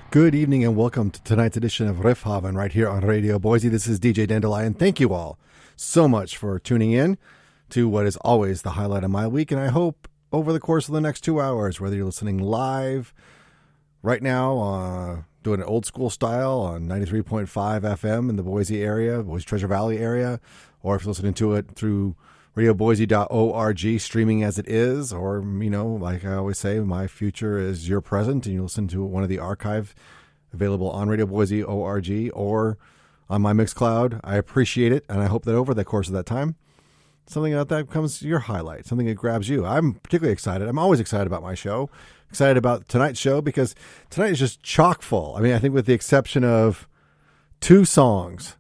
Good evening and welcome to tonight's edition of Riffhaven right here on Radio Boise. This is DJ Dandelion. Thank you all so much for tuning in to what is always the highlight of my week. And I hope over the course of the next 2 hours, whether you're listening live right now, doing it old school style on 93.5 FM in the Boise area, Boise Treasure Valley area, or if you're listening to it through radioboise.org, streaming as it is, or, you know, like I always say, my future is your present, and you listen to one of the archive available on radioboise.org or on my Mixcloud. I appreciate it, and I hope that over the course of that time, something about that becomes your highlight, something that grabs you. I'm particularly excited. I'm always excited about my show, excited about tonight's show, because tonight is just chock full. I mean, I think with the exception of two songs,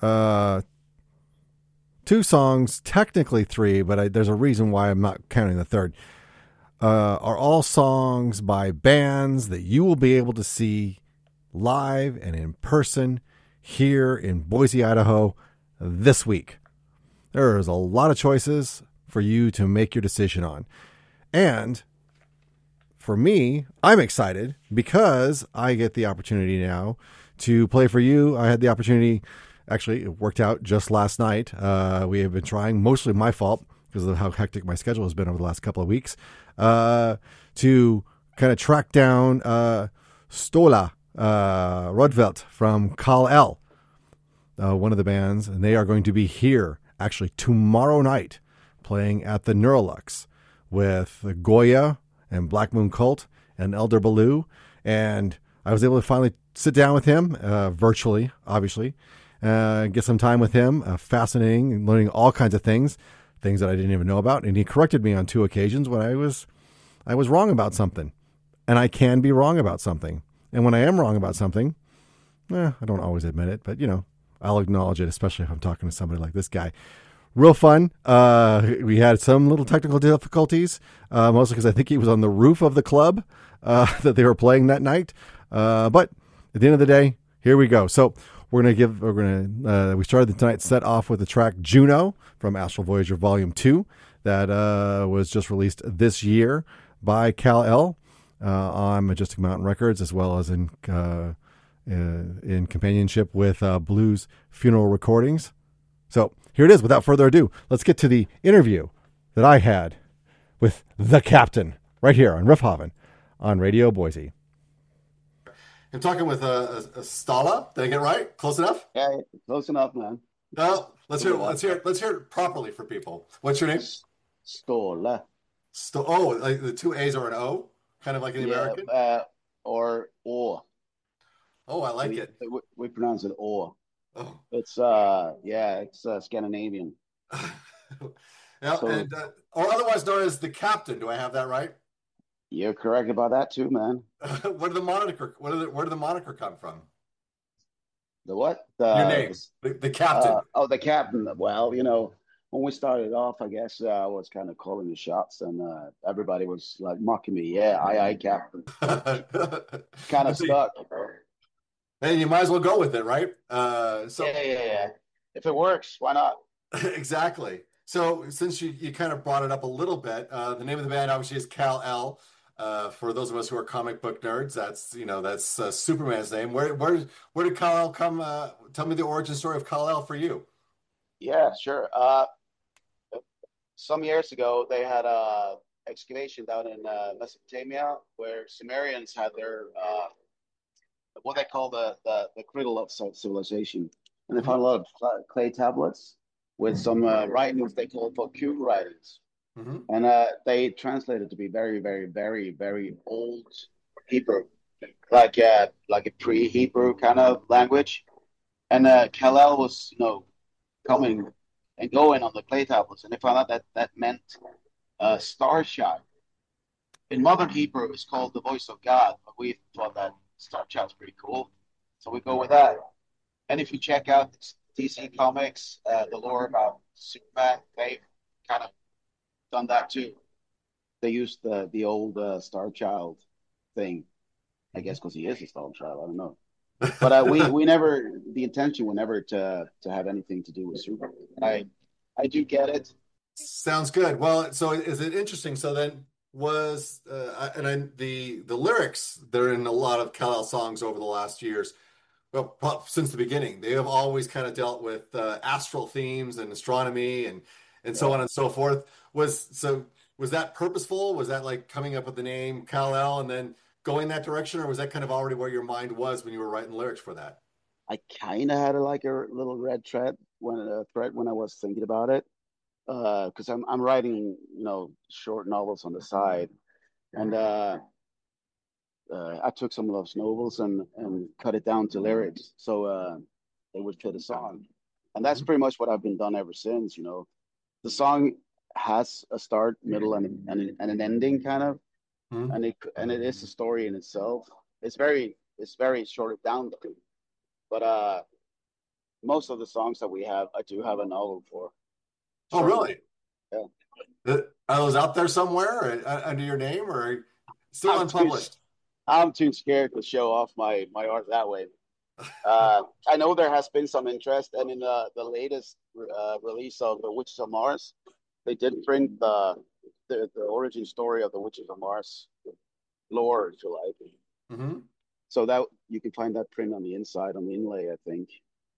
technically three, but there's a reason why I'm not counting the third, are all songs by bands that you will be able to see live and in person here in Boise, Idaho this week. There's a lot of choices for you to make your decision on. And for me, I'm excited because I get the opportunity now to play for you. I had the opportunity. Actually, it worked out just last night. We have been trying, mostly my fault, because of how hectic my schedule has been over the last couple of weeks, to kind of track down Stola Rodvelt from Kal-El, one of the bands, and they are going to be here, actually, tomorrow night, playing at the Neurolux with Goya and Black Moon Cult and Elder Baloo. And I was able to finally sit down with him, virtually, obviously, get some time with him. Fascinating and learning all kinds of things that I didn't even know about. And he corrected me on 2 occasions when I was wrong about something. And I can be wrong about something. And when I am wrong about something, I don't always admit it, but, you know, I'll acknowledge it, especially if I'm talking to somebody like this guy. Real fun. We had some little technical difficulties, mostly because I think he was on the roof of the club that they were playing that night. But at the end of the day, here we go. So we started tonight's set off with the track Juno from Astral Voyager Volume 2 that was just released this year by Kal-El on Majestic Mountain Records, as well as in companionship with Blues Funeral Recordings. So here it is. Without further ado, let's get to the interview that I had with the Captain right here on Riffhaven on Radio Boise. I'm talking with Stala. Did I get it right? Close enough? Yeah, close enough, man. No, let's hear it properly for people. What's your name? Stola. Like the 2 A's are an O, kind of like in the American. Or O. Oh, I like it. We pronounce it O. Oh, it's Scandinavian. Yeah, so, or otherwise known as the Captain. Do I have that right? You're correct about that too, man. Where did the moniker come from? The what? Your name, the Captain. The Captain. Well, you know, when we started off, I guess I was kind of calling the shots, and everybody was like mocking me. Yeah, aye, Captain. Kind of stuck. Hey, you might as well go with it, right? Yeah. If it works, why not? Exactly. So since you kind of brought it up a little bit, the name of the band obviously is Kal-El. For those of us who are comic book nerds, that's Superman's name. Where did Kal-El come? Tell me the origin story of Kal-El for you. Yeah, sure. Some years ago, they had a excavation down in Mesopotamia where Sumerians had their what they call the cradle of civilization, and they found a lot of clay tablets with some writings they call Boku writings. Mm-hmm. And they translated to be very, very, very, very old Hebrew, like a pre-Hebrew kind of language. And Kal-El was, coming and going on the clay tablets, and they found out that meant star shine. In modern Hebrew, it's called the voice of God, but we thought that star shine's pretty cool, so we go with that. And if you check out DC Comics, the lore about Superman, they've kind of done that too. They used the old Star Child thing, I guess, because he is a Star Child. I don't know, but we never. The intention was never to have anything to do with Superman. I do get it. Sounds good. Well, so is it interesting? So then, was the lyrics. They're in a lot of Kal-El songs over the last years. Well, since the beginning, they have always kind of dealt with astral themes and astronomy and so Yeah. on and so forth. Was that purposeful? Was that like coming up with the name Kal-El and then going that direction, or was that kind of already where your mind was when you were writing lyrics for that? I kind of had like a little red thread when I was thinking about it. Because I'm writing, short novels on the side, and I took some of those novels and cut it down to lyrics so they would fit a song, and that's Hmm. pretty much what I've been done ever since. The song has a start, middle, and an ending, kind of, Hmm. and it is a story in itself. It's very shorted down, but most of the songs that we have, I do have a novel for, Oh, short novel. really? Yeah. Are those out there somewhere under your name or still I'm too unpublished? I'm too scared to show off my art that way. I know there has been some interest, and in the latest release of the Witches of Mars, they did print the origin story of the Witches of Mars lore, if you like. Hmm. So that you can find that print on the inside on the inlay, I think.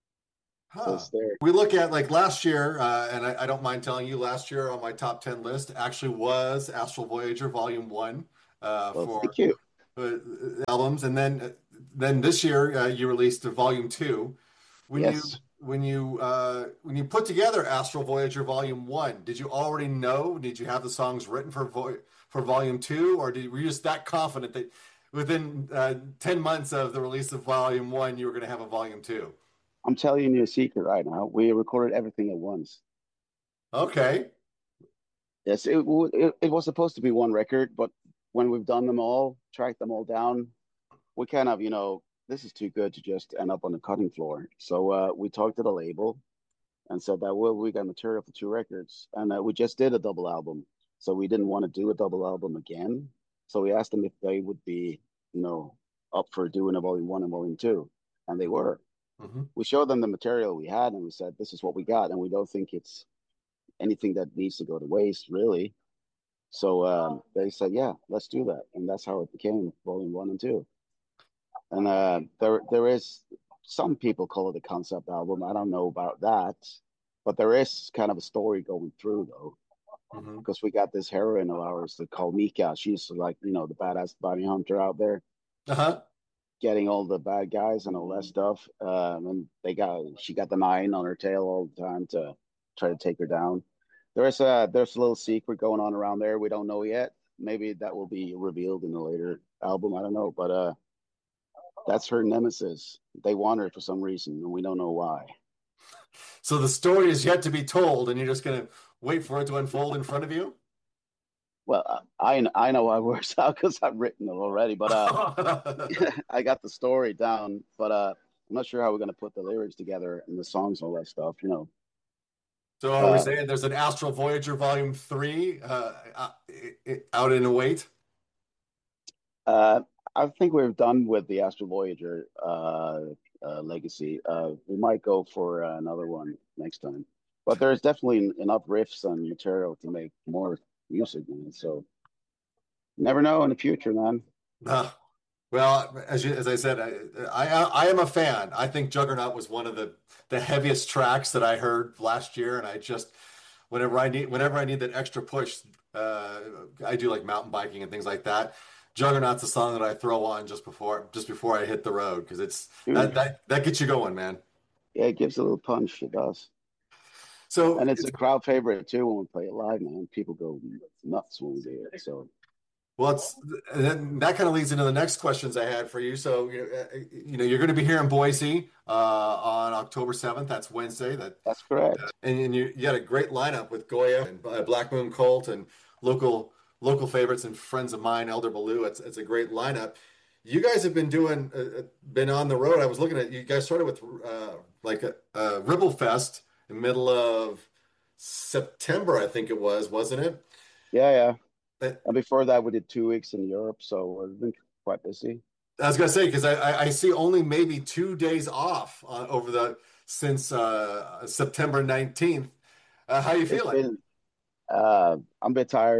So Huh. it's there. We look at like last year, and I don't mind telling you, last year on my top 10 list actually was Astral Voyager Volume 1 Well, for thank you. uh, albums. And then this year you released Volume 2. When you Yes, when you put together Astral Voyager Volume 1, did you already know? Did you have the songs written for Volume 2, or were you just that confident that within 10 months of the release of Volume 1, you were going to have a Volume 2? I'm telling you a secret right now. We recorded everything at once. Okay. Yes, it was supposed to be one record, but when we've done them all, tracked them all down, we kind of, this is too good to just end up on the cutting floor. So we talked to the label and said that, well, we got material for two records, and we just did a double album, so we didn't want to do a double album again. So we asked them if they would be, you know, up for doing a volume one and volume two, and they were. Hmm. We showed them the material we had, and we said, this is what we got, and we don't think it's anything that needs to go to waste, really. So they said, yeah, let's do that, and that's how it became volume one and two. And there is some people call it a concept album. I don't know about that, but there is kind of a story going through though, Hmm. because we got this heroine of ours that called Mika. She's like the badass bounty hunter out there, Uh-huh. getting all the bad guys and all that stuff. And she got the nine on her tail all the time to try to take her down. There's a little secret going on around there we don't know yet. Maybe that will be revealed in a later album. I don't know, but that's her nemesis. They want her for some reason, and we don't know why. So the story is yet to be told, and you're just going to wait for it to unfold in front of you? Well, I know how it works out because I've written it already, but I got the story down, but I'm not sure how we're gonna put the lyrics together and the songs and all that stuff. So are we Uh, saying there's an Astral Voyager Volume 3 out in await? uh, I think we're done with the Astro Voyager legacy. We might go for another one next time, but there's definitely enough riffs and material to make more music, man. So never know in the future, man. Uh, well, as I said, I am a fan. I think Juggernaut was one of the heaviest tracks that I heard last year, and I just whenever I need that extra push, I do like mountain biking and things like that. Juggernaut's a song that I throw on just before I hit the road because it's that Dude, that that gets you going, man. yeah, it gives a little punch. It does. So And it's a crowd favorite too when we play it live, man. People go nuts when we do it. So Well, that kind of leads into the next questions I had for you. So, you're going to be here in Boise on October 7th. That's Wednesday. that's correct. And you had a great lineup with Goya and Black Moon Cult and local favorites and friends of mine, Elder Baloo. It's a great lineup. You guys have been on the road. I was looking at you guys started with like a Ribble Fest in the middle of September, I think it was, wasn't it? Yeah, yeah. Uh, And before that, we did 2 weeks in Europe, so we've been quite busy. I was gonna say because I see only maybe 2 days off over the since September 19th. How you It's feeling? been I'm a bit tired.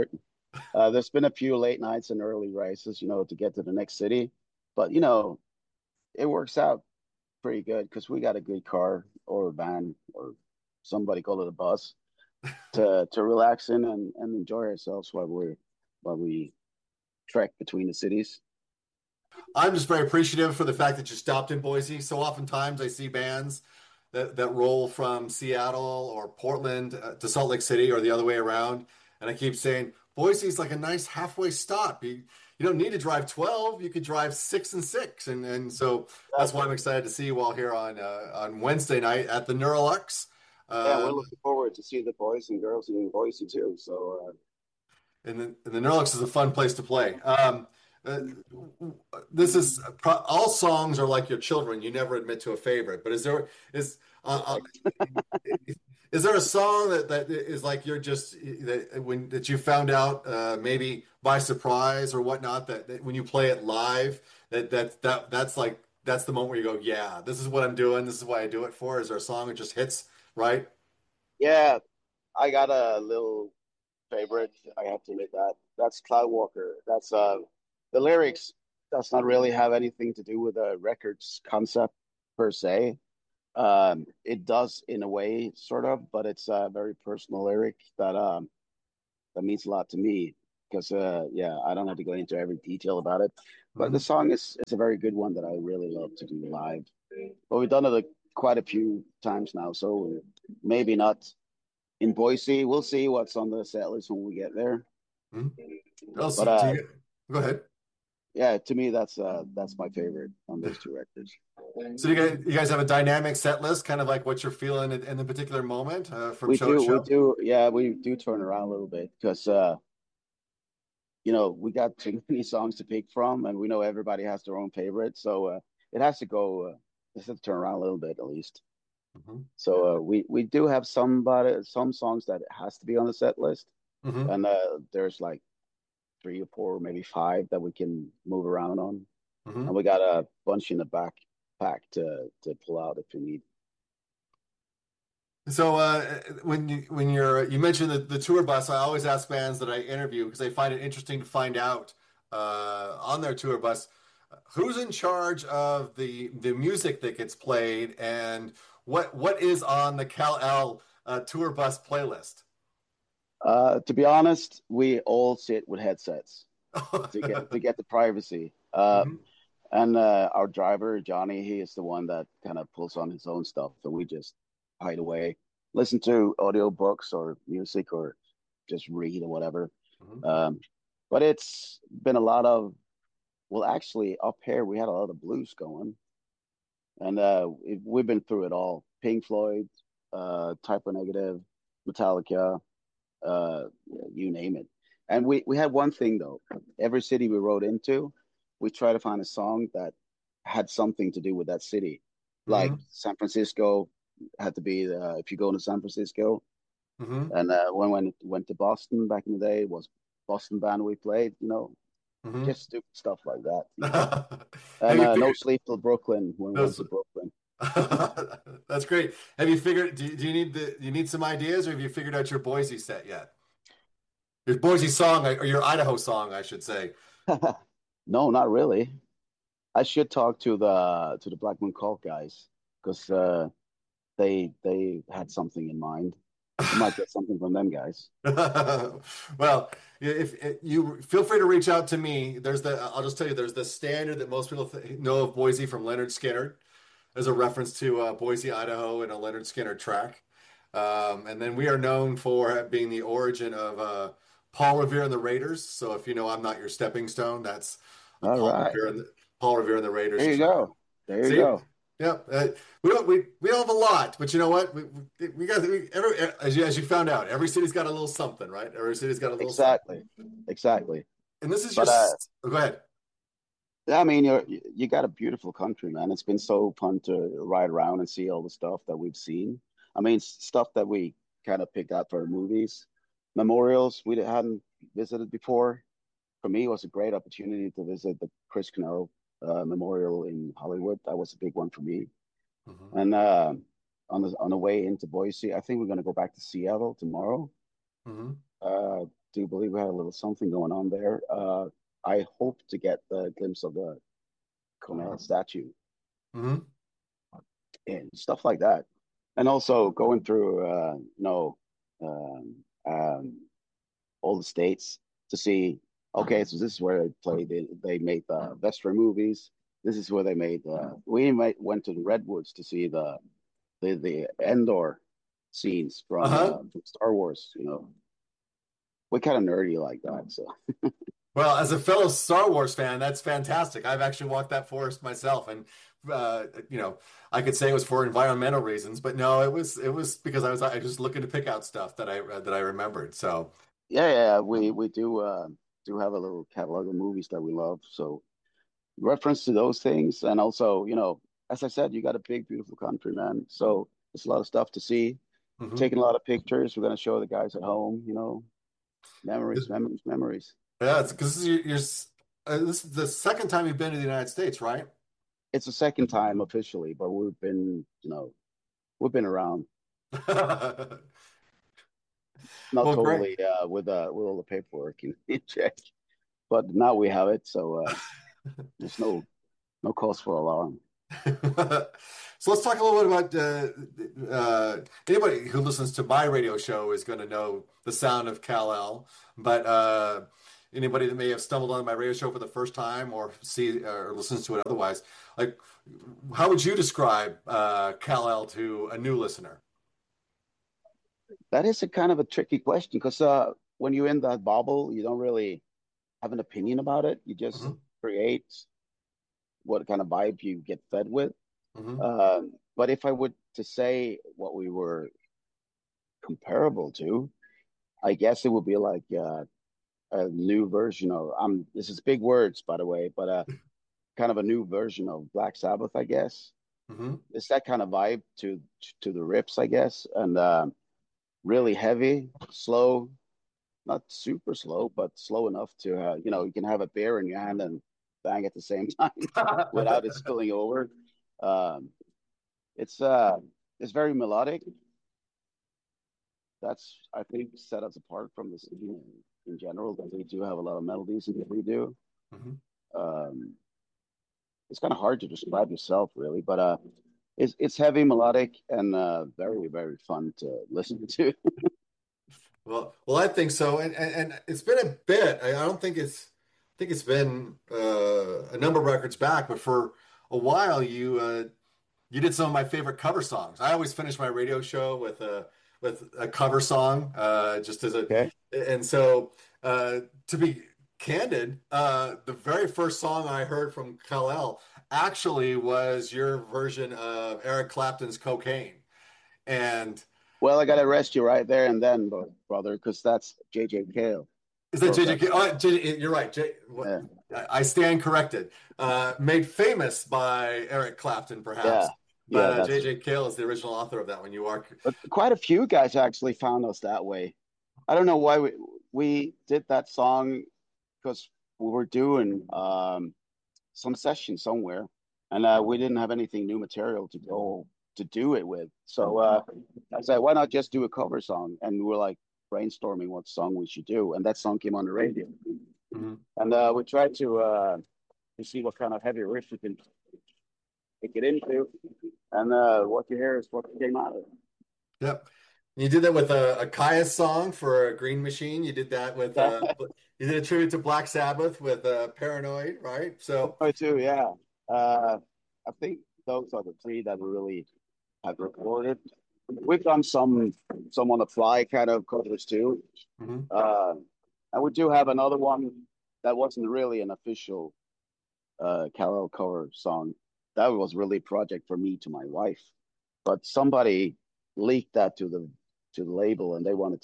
There's been a few late nights and early races, to get to the next city, but it works out pretty good because we got a good car or a van or somebody call it a bus to relax in and enjoy ourselves while we trek between the cities. I'm just very appreciative for the fact that you stopped in Boise. So oftentimes I see bands that roll from Seattle or Portland to Salt Lake City or the other way around. And I keep saying, Boise's like a nice halfway stop. You don't need to drive 12, you could drive 6 and 6. And so that's why Exactly. I'm excited to see you all here on Wednesday night at the Neurolux. Yeah, we're Um, looking forward to see the boys and girls in Boise too. So and the Neuralix is a fun place to play. Uh, this is all songs are like your children. You never admit to a favorite, but correct. is there a song that is like you're just that you found out maybe by surprise or whatnot that when you play it live that's the moment where you go, yeah, this is what I'm doing. This is why I do it for. Is there a song that just hits right? Yeah, I got a little favorite. I have to admit that. That's Cloud Walker. That's the lyrics does not really have anything to do with the record's concept per se. It does in a way, sort of, but it's a very personal lyric that means a lot to me because yeah, I don't have to go into every detail about it. But the Mhm. song is a very good one that I really love to do live. But we've done it quite a few times now, so maybe not in Boise. We'll see what's on the set list when we get there. Mhm. Also, But go ahead. yeah, to me that's my favorite on those two records. So you guys have a dynamic set list, kind of like what you're feeling in the particular moment from show to We show. do, yeah, we do turn around a little bit because we got too many songs to pick from, and we know everybody has their own favorite, so it has to go. It has to turn around a little bit at least. Hmm. So we do have some songs that has to be on the set list, Hmm. and there's like three or four, maybe five that we can move around on, and Hmm. we got a bunch in the back to pull out if we need. So you mentioned the tour bus, I always ask bands that I interview because I find it interesting to find out on their tour bus who's in charge of the music that gets played and what is on the Cal-El tour bus playlist. To be honest, we all sit with headsets to get the privacy. Mhm. And our driver, Johnny, he is the one that kind of pulls on his own stuff, and we just hide away, listen to audiobooks or music or just read or whatever. Mhm. Um, but it's been a lot of, well, actually, up here, we had a lot of blues going, and we've been through it all. Pink Floyd, Typo Negative, Metallica, you name it. And we had one thing though. Every city we rode into, we try to find a song that had something to do with that city. Like Mhm. San Francisco had to be if you go to San Francisco, Mhm. and when went to Boston back in the day, it was Boston band we played. Mhm. Just stupid stuff like that. Have And you No figured Sleep Till Brooklyn when we went those? to Brooklyn. That's great. Have you figured? Do you need do you need some ideas, or have you figured out your Boise set yet? Your Boise song, or your Idaho song, I should say. No, not really. I should talk to the Black Moon Cult guys because they had something in mind. We might get something from them guys. Well, if you feel free to reach out to me. I'll just tell you, there's the standard that most people know of Boise from Leonard Skinner as a reference to Boise, Idaho, and a Leonard Skinner track. And then we are known for being the origin of Paul Revere and the Raiders. So if you know I'm not your stepping stone, that's a All right, Paul Revere and the Raiders there you track. go. There you See, go. yeah, we don't have a lot, but you know what? We got as you found out, every city's got a little something, right? Every city's got a little something. Exactly, exactly. And this is your. But Go ahead. I mean, you got a beautiful country, man. It's been so fun to ride around and see all the stuff that we've seen. I mean, stuff that we kind of picked out for movies, memorials we hadn't visited before. For me, it was a great opportunity to visit the Chris Cornell Memorial in Hollywood. That was a big one for me. Hmm. And on the way into Boise, I think we're going to go back to Seattle tomorrow. Hmm. do believe we had a little something going on there. I hope to get the glimpse of the Cornell statue Hmm. and stuff like that. And also going through, um, um, all the states to see, okay, so this is where they played. They made the Western movies. This is where they made. Went to the Redwoods to see the Endor scenes Uh-huh. from Star Wars. We're kind of nerdy like that. So Well, as a fellow Star Wars fan, that's fantastic. I've actually walked that forest myself, and you know, I could say it was for environmental reasons, but no, it was because I was just looking to pick out stuff that I remembered. So, yeah, we do have a little catalog of movies that we love. So reference to those things, and also, as I said, you got a big, beautiful country, man. So there's a lot of stuff to see. mhm. Taking a lot of pictures. We're gonna show the guys at home. Memories, memories, memories. Yeah, it's because this is the second time you've been to the United States, right? It's the second time officially, but we've been around, not Well, great. totally with all the paperwork in check, but now we have it, so there's no cause for alarm. So let's talk a little bit about anybody who listens to my radio show is going to know the sound of Kal-El, but anybody that may have stumbled on my radio show for the first time or see or listens to it otherwise, like how would you describe Kal-El to a new listener? That is a kind of a tricky question because when you're in that bubble, you don't really have an opinion about it. You just Hmm. create what kind of vibe you get fed with. Hmm. But if I would to say what we were comparable to, I guess it would be like a new version of this is big words by the way, but kind of a new version of Black Sabbath, I guess. Hmm. It's that kind of vibe to the riffs, I guess, and really heavy, slow, not super slow, but slow enough to you can have a beer in your hand and bang at the same time without it spilling over. Um, it's it's very melodic. That's I think set us apart from the scene in general that we do have a lot of melodies in what we do. Hmm. Um, it's kind of hard to describe yourself really, but it's heavy, melodic, and very very fun to listen to. Well, I think so, and it's been a bit. I don't think I think it's been a number of records back, but for a while you did some of my favorite cover songs. I always finish my radio show with a cover song, just as a Okay. and so to be candid, the very first song I heard from Kal-El actually was your version of Eric Clapton's "Cocaine," and Well, I gotta arrest you right there and then, brother, because that's J.J. Cale is that wrote JJ? that song. Oh, JJ, you're right. Yeah, I stand corrected. Made famous by Eric Clapton, yeah, perhaps, but yeah. That's JJ Cale is the original author of that one. You are. but quite a few guys actually found us that way. I don't know why we did that song because we were doing some session somewhere, and we didn't have anything new material to go to do it with. So I said, why not just do a cover song? And we were like brainstorming what song we should do, and that song came on the radio. Mhm. And we tried to see what kind of heavy riff we can pick it into, and what you hear is what came out of Yep. You did that with a Caius song for a Green Machine. You did that with it. you did a tribute to Black Sabbath with Paranoid, right? So Oh, too, yeah. Uh, I think those are the three that we really have recorded. We've done some on the fly kind of covers too. mhm. Uh, and we do have another one that wasn't really an official Carol cover song. That was really a project for me to my wife. But somebody leaked that to the label and they wanted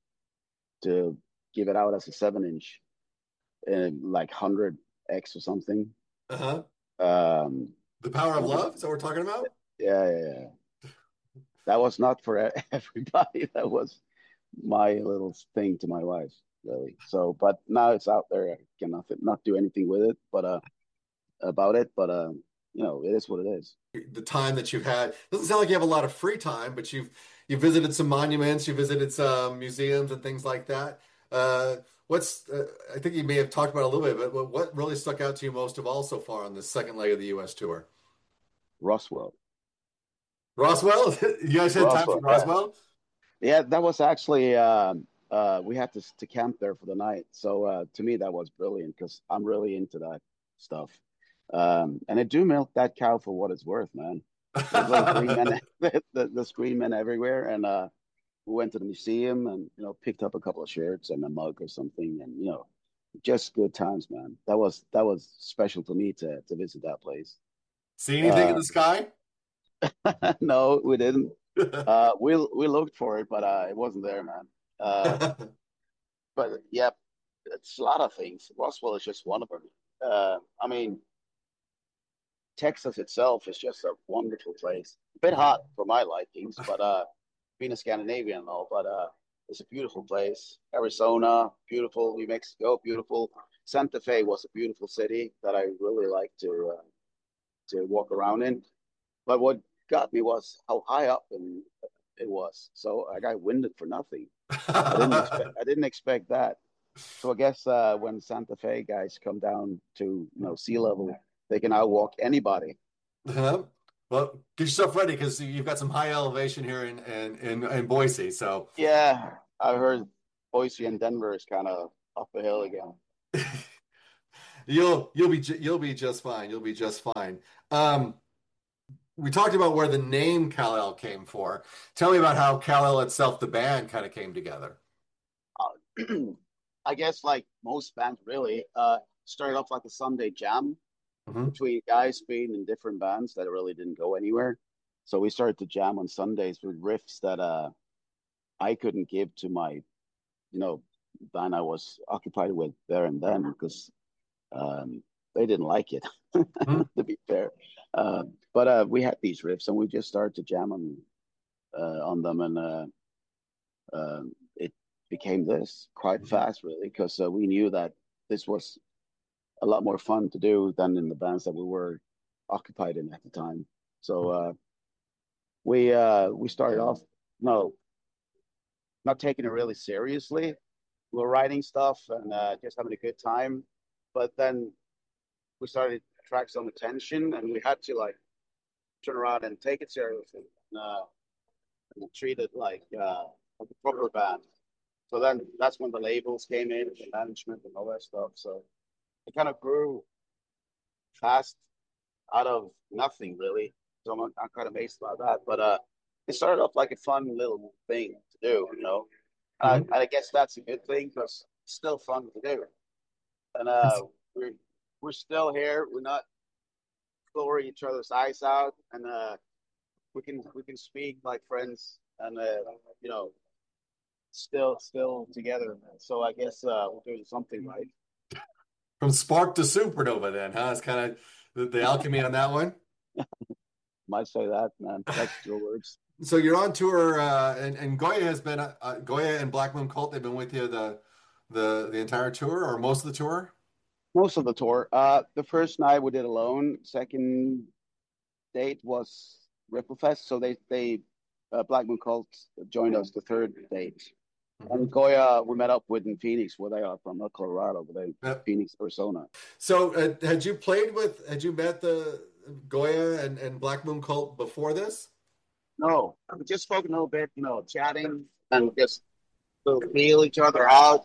to give it out as a 7 inch in like 100X or something. Uh-huh. Um, The Power of and we, Love is that what we're talking about? yeah. That was not for everybody. That was my little thing to my wife, really. So, but now it's out there. I cannot not do anything with it, but about it. But it is what it is. The time that you've had. Doesn't sound like you have a lot of free time, but you visited some monuments, you visited some museums and things like that. What's I think you may have talked about it a little bit, but what really stuck out to you most of all so far on the second leg of the U.S. tour? Roswell. Roswell? You guys had time for Roswell. Yeah. Roswell? Yeah, that was actually we had to camp there for the night. So to me that was brilliant because I'm really into that stuff. And I do milk that cow for what it's worth, man. There's little green men, the green men everywhere, and we went to the museum and picked up a couple of shirts and a mug or something, and just good times, man. That was special for me to visit that place. See anything in Uh, the sky? no, we didn't. We looked for it, but it wasn't there, man. Uh, but yeah, it's a lot of things. Roswell is just one of them. I mean, Texas itself is just a wonderful place. A bit hot for my likings, but being a Scandinavian and all, but it's a beautiful place. Arizona, beautiful. New Mexico, beautiful. Santa Fe was a beautiful city that I really like to walk around in. But what got me was how high up and it was. So I got winded for nothing. I didn't expect that. So I guess when Santa Fe guys come down to sea level, they can outwalk anybody. Uh-huh. Well, get yourself ready because you've got some high elevation here in Boise. So Yeah, I heard Boise and Denver is kind of up the hill again. you'll be just fine. You'll be just fine. Um, we talked about where the name Kal-El came for. Tell me about how Kal-El itself, the band, kind of came together. I guess like most bands really started off like a Sunday jam Hmm. between guys being in different bands that really didn't go anywhere. So we started to jam on Sundays with riffs that I couldn't give to my band I was occupied with there and then because they didn't like it, Hmm. to be fair. But we had these riffs and we just started to jam on them, and it became this quite fast, really, because we knew that this was a lot more fun to do than in the bands that we were occupied in at the time. So we started off no, not taking it really seriously. We were writing stuff and just having a good time, but then we started to attract some attention, and we had to like turn around and take it seriously and treat it like a proper band. So then that's when the labels came in, the management and all that stuff. So it kind of grew fast out of nothing, really. So I'm kind of amazed about that. But it started off like a fun little thing to do. Hmm. I guess that's a good thing because it's still fun to do. And we're we're still here. We're not blowing each other's eyes out, and we can speak like friends, and you know, still together. So I guess we're doing something right. From spark to supernova, then, huh? It's kind of the alchemy on that one. Might say that, man. That's your words. So you're on tour, and Goya has been Goya and Black Moon Cult. They've been with you the entire tour or most of the tour. Most of the tour. The first night we did alone. Second date was Ripplefest. So they Black Moon Cult joined us the third date. Hmm. And Goya, we met up with in Phoenix, where they are from, not Colorado, but they Yep. Phoenix, Arizona. So had you met the Goya and Black Moon Cult before this? No, we just spoke a little bit, chatting and just to feel each other out.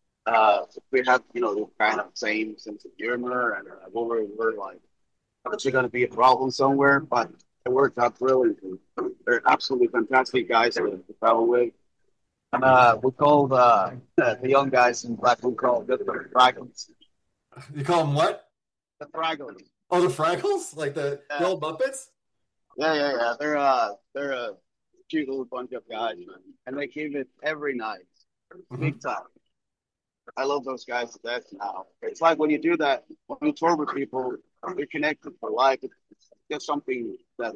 We have, the kind of same sense of humor, and we're like, it's going to be a problem somewhere, but it worked out brilliantly. They're absolutely fantastic guys to travel with. And we called the young guys in Black we called the Fraggles. You call them what? The Fraggles. Oh, the Fraggles, like the Yeah, old Muppets. yeah. They're a cute little bunch of guys, man. And they keep it every night, big Hmm. time. I love those guys to death now. It's like when you do that, when you tour with people, you're connected for life. It's just something that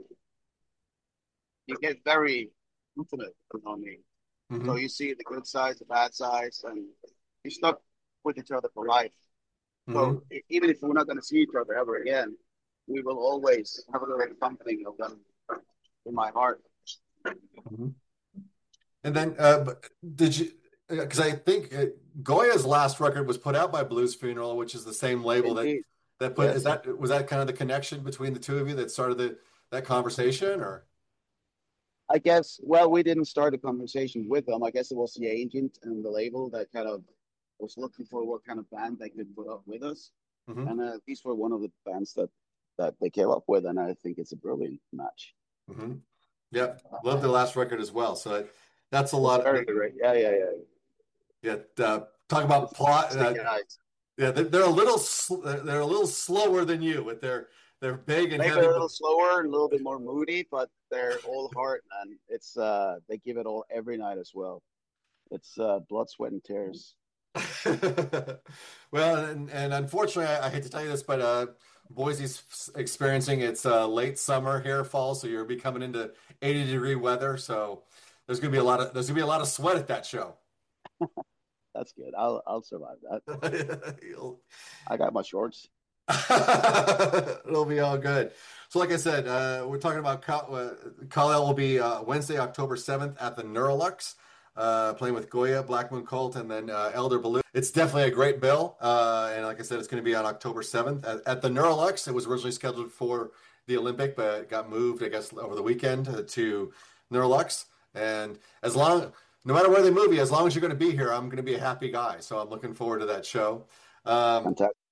you get very intimate, you know what I mean? So Hmm. you see the good sides, the bad sides, and you're stuck with each other for life. So Hmm. even if we're not going to see each other ever again, we will always have a little something of them in my heart. Hmm. And then, did you? because I think Goya's last record was put out by Blues Funeral, which is the same label Indeed. that put is Yes. that was that kind of the connection between the two of you that started that conversation, or I guess, well, we didn't start a conversation with them. I guess it was the agent and the label that kind of was looking for what kind of band they could put up with us. hmm And these were one of the bands that they came up with, and I think it's a brilliant match. hmm Yeah, love the last record as well. So that's a It's lot. very great. Yeah, yeah, yeah. Yeah, talk about It's plot. fantastic, guys. Yeah, they're a little they're a little slower than you with their big and Maybe a heavy, but little slower and a little bit more moody, but they're all heart, man. It's they give it all every night as well. It's blood, sweat, and tears. well, and unfortunately, I hate to tell you this, but Boise's experiencing its late summer here, fall, so you'll be coming into 80-degree weather. So there's gonna be a lot of sweat at that show. That's good. I'll survive that. You'll- I got my shorts. It'll be all good. So, like I said, we're talking about Kal-El will be Wednesday, October 7th at the Neurolux, playing with Goya, Black Moon Cult, and then Elder Balloon. It's definitely a great bill. And like I said, it's going to be on October 7th at the Neurolux. It was originally scheduled for the Olympic, but it got moved, I guess, over the weekend to Neurolux. And no matter where they move you, as long as you're going to be here, I'm going to be a happy guy. So I'm looking forward to that show. Fantastic.